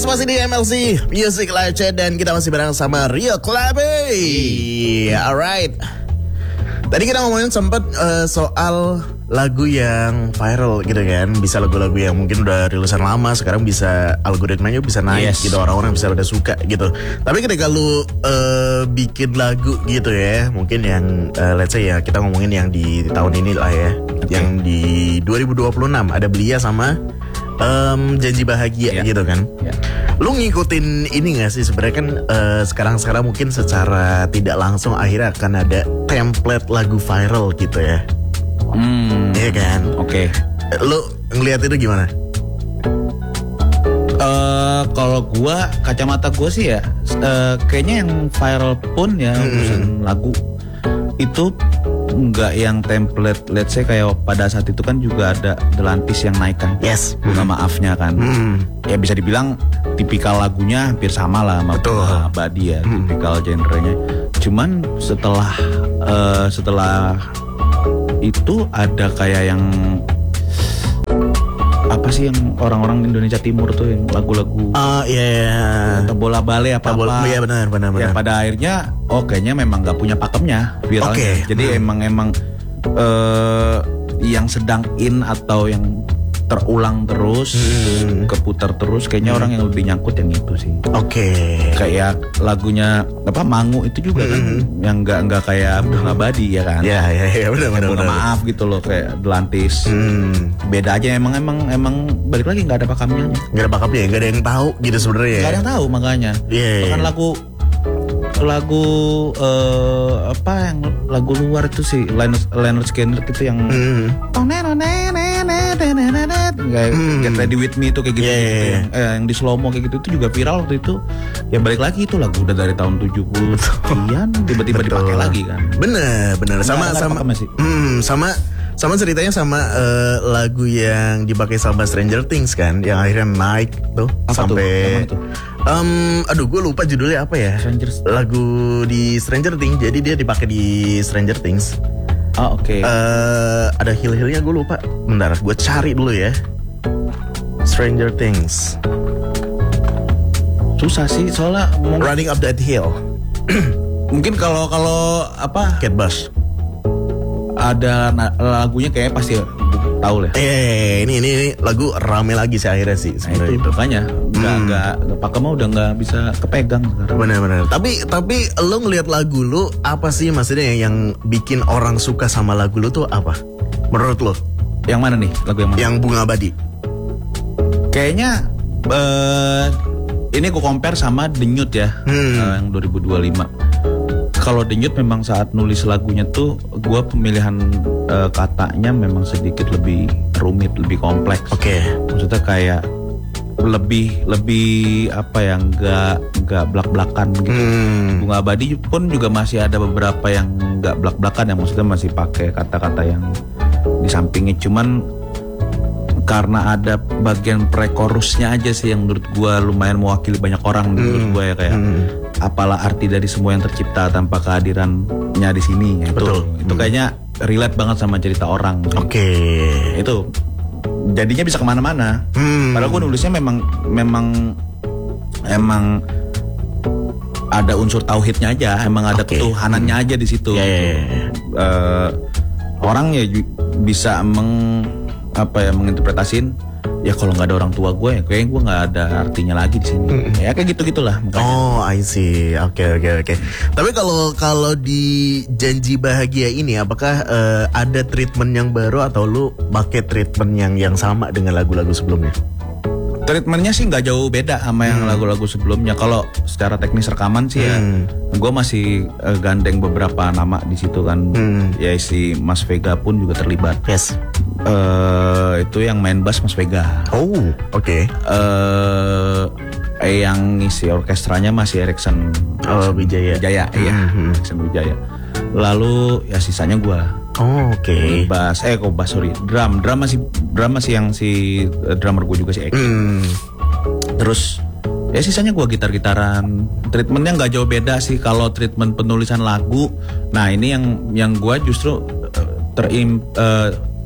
Yes, masih di MLC Music Live Chat dan kita masih bareng sama Rio Klabe. Alright. Tadi kita ngomongin sempat soal lagu yang viral gitu kan. Bisa lagu-lagu yang mungkin udah rilisan lama, sekarang bisa algoritmanya bisa naik gitu, orang-orang bisa udah suka gitu. Tapi ketika lu bikin lagu gitu ya, mungkin yang let's say ya, kita ngomongin yang di tahun ini lah ya, yang di 2026 ada Belia sama Janji Bahagia gitu kan. Lu ngikutin ini gak sih sebenarnya kan sekarang mungkin secara tidak langsung akhirnya akan ada template lagu viral gitu ya. Iya kan? Oke. Lu ngeliat itu gimana? Kalau gua, kacamata gua sih ya, kayaknya yang viral pun ya urusan lagu itu nggak yang template. Let's say kayak pada saat itu kan juga ada Delantis yang naik kan. Yes. Bunga Maafnya kan. Ya bisa dibilang tipikal lagunya hampir sama lah sama Bunga Abadi ya, tipikal genrenya. Cuman setelah itu ada kayak yang apa sih yang orang-orang Indonesia Timur tuh yang lagu-lagu bola bale apa-apa. Iya benar. Ya pada akhirnya kayaknya memang nggak punya pakemnya viralnya. Jadi emang yang sedang in atau yang terulang terus, keputar terus, kayaknya orang yang lebih nyangkut yang itu sih. Kayak lagunya apa Mangu itu juga kan yang nggak kayak Bunga Abadi ya kan. Iya benar. Maaf gitu loh kayak Delantis. Beda aja emang balik lagi nggak ada pakemnya. Nggak ada pakemnya, nggak ada yang tahu gitu sebenarnya. Nggak ada yang tahu makanya. Bahkan lagu luar itu sih Lynyrd Skynyrd itu yang Get Ready With Me itu kayak gitu, yang di slow mo kayak gitu itu juga viral waktu itu. Ya balik lagi itu lagu udah dari tahun 70-an tiba-tiba dipakai lagi kan. Bener sama ceritanya sama lagu yang dipakai sama Stranger Things kan, yang akhirnya naik tuh sampai gue lupa judulnya apa ya. Lagu di Stranger Things, jadi dia dipakai di Stranger Things. Ada hill-hillnya gue lupa. Bentar, gue cari dulu ya. Stranger Things. Susah sih soalnya Running Up That Hill. Mungkin kalau apa Cat Bush. Ada lagunya kayaknya pasti tahu lah. Ini lagu rame lagi sih akhirnya sih sebenarnya itu. Makanya nggak pakai udah nggak bisa kepegang sekarang. Benar. Tapi lo ngelihat lagu lo apa sih maksudnya yang bikin orang suka sama lagu lo tuh apa? Menurut lo? Yang mana nih lagu yang mana? Yang Bunga Abadi. Kayaknya ini gue compare sama Denyut ya, yang 2025. Kalau Denyut memang saat nulis lagunya tuh gue pemilihan katanya memang sedikit lebih rumit, lebih kompleks. Maksudnya kayak lebih apa ya, nggak blak-blakan gitu. Bunga Abadi pun juga masih ada beberapa yang nggak blak-blakan, yang maksudnya masih pakai kata-kata yang di sampingnya. Cuman karena ada bagian pre-chorusnya aja sih yang menurut gue lumayan mewakili banyak orang menurut gue ya, kayak apalah arti dari semua yang tercipta tanpa kehadirannya di sini ya, itu kayaknya relate banget sama cerita orang. Itu jadinya bisa kemana-mana. Padahal gue nulisnya memang ada unsur tauhidnya aja, emang ada ketuhanannya aja di situ. Orang ya bisa menginterpretasin ya kalau nggak ada orang tua gue ya kayaknya gue nggak ada artinya lagi di sini. Ya kayak gitulah. I see. Oke. Tapi kalau di Janji Bahagia ini apakah ada treatment yang baru atau lu pakai treatment yang sama dengan lagu-lagu sebelumnya? Treatmentnya sih nggak jauh beda sama yang lagu-lagu sebelumnya. Kalau secara teknis rekaman sih ya, gue masih gandeng beberapa nama di situ kan. Ya si Mas Vega pun juga terlibat. Itu yang main bass Mas Vega. Yang ngisi orkestranya masih Erikson Wijaya. Erikson Wijaya. Lalu ya sisanya gue. Bass, drum masih yang si drummer gue juga si Eki. Terus ya sisanya gue gitar-gitaran. Treatmentnya nggak jauh beda sih kalau treatment penulisan lagu. Nah ini yang gue justru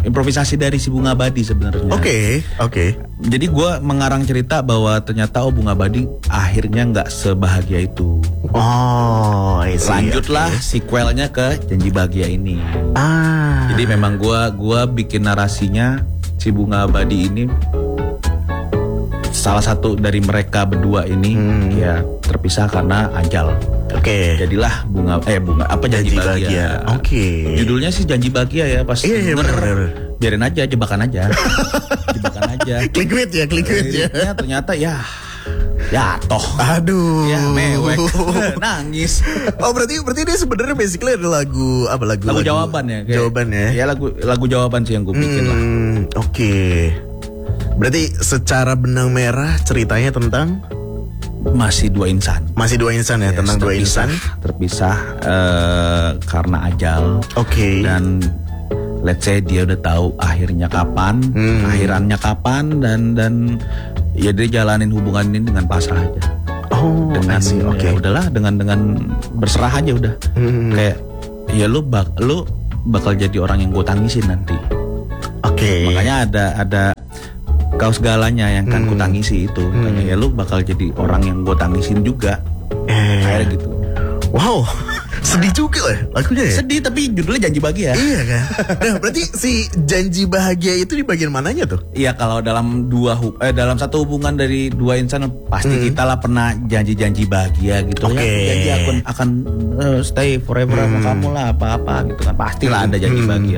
improvisasi dari si Bunga Abadi sebenarnya. Oke. Jadi gue mengarang cerita bahwa ternyata Bunga Abadi akhirnya nggak sebahagia itu. Oh, I see. Lanjutlah sequelnya ke Janji Bahagia ini. Jadi memang gue bikin narasinya si Bunga Abadi ini salah satu dari mereka berdua ini ya terpisah karena ajal. Oke. Jadilah bunga apa Janji Bahagia. Oke. Judulnya sih Janji Bahagia ya pas Iya, bener. biarin aja jebakan aja. Clickbait ya. Ternyata ya toh. Aduh. Ya mewek. Nangis. Oh berarti dia sebenarnya basically ada lagu jawaban ya. Jawaban ya. Ya lagu jawaban sih yang gue bikin lah. Oke. Berarti secara benang merah ceritanya tentang masih dua insan ya, tentang dua insan terpisah karena ajal. Oke. Dan let's say dia udah tahu akhirannya kapan dan ya dia jalanin hubungan ini dengan pasrah aja. Oh, dengan oke. Ya udahlah dengan berserah aja udah. Kayak ya lu bakal jadi orang yang gue tangisin nanti. Oke. Makanya ada kau segalanya yang kan ku tangisi itu. Makanya ya lu bakal jadi orang yang gue tangisin juga. Kayak gitu. Wow, sedih juga lah lagunya ya. Sedih tapi judulnya Janji Bahagia. Iya kan. Nah berarti si Janji Bahagia itu di bagian mananya tuh? Iya kalau dalam dalam satu hubungan dari dua insan pasti kita lah pernah janji-janji bahagia gitu. Oke. Ya, janji akan stay forever sama kamu lah apa-apa gitu kan. Pastilah ada janji bahagia.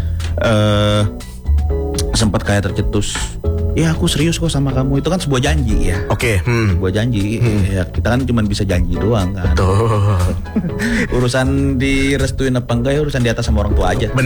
Sempat kayak tercetus. Ya aku serius kok sama kamu, itu kan sebuah janji ya. Oke. Sebuah janji. Ya kita kan cuma bisa janji doang kan. Tuh. Urusan direstuin apa enggak ya urusan di atas sama orang tua aja.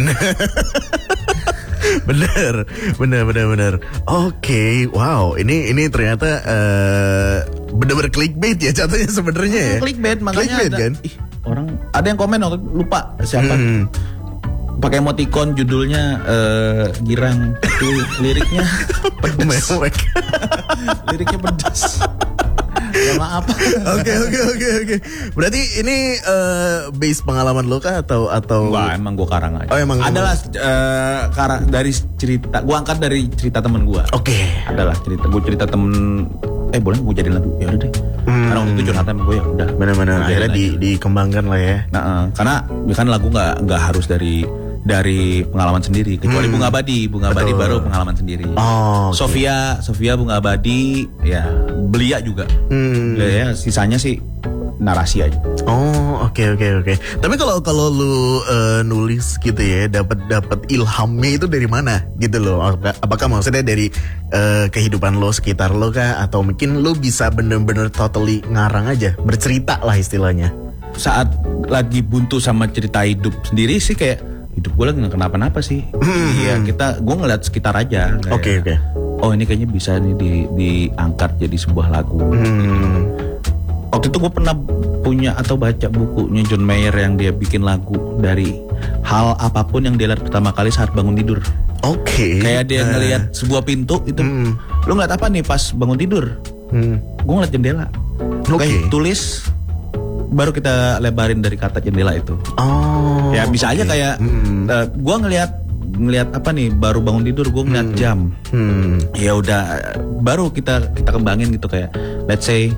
Bener. Oke, wow, ini ternyata bener-bener clickbait ya jatuhnya sebenarnya ya. Clickbait makanya clickbait, ada kan? orang ada yang komen lupa siapa. Pakai emoticon judulnya girang tapi liriknya pedas. Liriknya pedas. Ya maaf. Oke. Berarti ini base pengalaman lo kah atau? Wah, emang gue karang aja. Oh, emang. Adalah dari cerita. Gue angkat dari cerita temen gue. Oke. Adalah cerita temen. Boleh gue jadiin lagu ya udah deh. Karena waktu itu curhatan gue ya udah. Benar-benar akhirnya dikembangkan lah ya. Nah, karena kan lagu nggak harus dari pengalaman sendiri kecuali Bunga Abadi baru pengalaman sendiri. Sofia Bunga Abadi ya Belia juga. Ya sisanya sih narasi aja. Oke. Tapi kalau lu nulis gitu ya, dapat ilhamnya itu dari mana gitu loh? Apakah maksudnya dari kehidupan lo sekitar lo kah, atau mungkin lo bisa bener-bener totally ngarang aja, bercerita lah istilahnya? Saat lagi buntu sama cerita hidup sendiri sih kayak hidup gue lagi gak kenapa-napa sih. Iya gue ngeliat sekitar aja. Oke. Oh ini kayaknya bisa nih diangkat jadi sebuah lagu. Waktu itu gue pernah punya atau baca bukunya John Mayer yang dia bikin lagu dari hal apapun yang dia lihat pertama kali saat bangun tidur. Oke. Kayak dia ngelihat sebuah pintu itu. Lu ngeliat apa nih pas bangun tidur? Gue ngeliat jendela. Oke. Tulis. Baru kita lebarin dari kata jendela itu. Ya bisa aja kayak gue ngelihat apa nih, baru bangun tidur gue ngeliat jam. Ya udah baru kita kembangin gitu, kayak let's say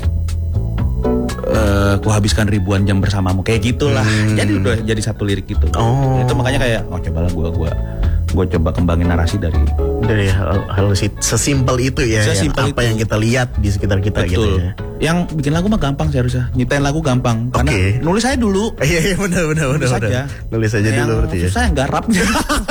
ku habiskan ribuan jam bersamamu, kayak gitulah. Jadi udah jadi satu lirik gitu. Itu makanya kayak cobalah gue coba kembangin narasi dari hal sesimpel itu ya. Sesimpel apa itu yang kita lihat di sekitar kita. Betul. Gitu ya. Yang bikin lagu mah gampang sih harusnya. Nyiptain lagu gampang. Karena nulis aja dulu. Iya benar. Nulis aja dulu berarti ya. Susah yang garapnya.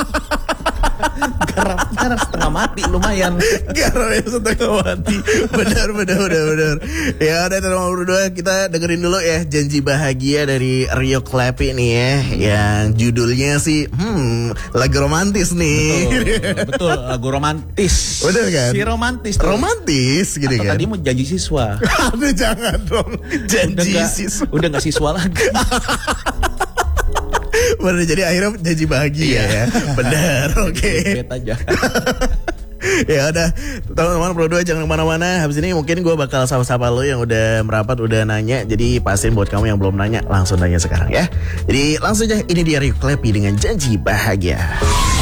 Garapnya setengah mati lumayan. Garapnya setengah mati. Benar. Ya udah teman-teman berdua, kita dengerin dulu ya Janji Bahagia dari Rio Clappy nih ya. Yang judulnya sih lagu romantis nih. Betul lagu romantis. Betul kan? Si romantis tuh. Romantis gitu kan. Tadi mau janji siswa. Aduh jangan dong. Janji siswa. Udah gak siswa lagi. Bener, jadi akhirnya janji bahagia ya. Bener, oke. Bet aja. Ya udah, teman-teman berdua jangan kemana-mana. Habis ini mungkin gue bakal sapa-sapa lo yang udah merapat, udah nanya. Jadi pastiin buat kamu yang belum nanya, langsung nanya sekarang ya. Jadi langsung aja, ini dia Rio Clappy dengan Janji Bahagia.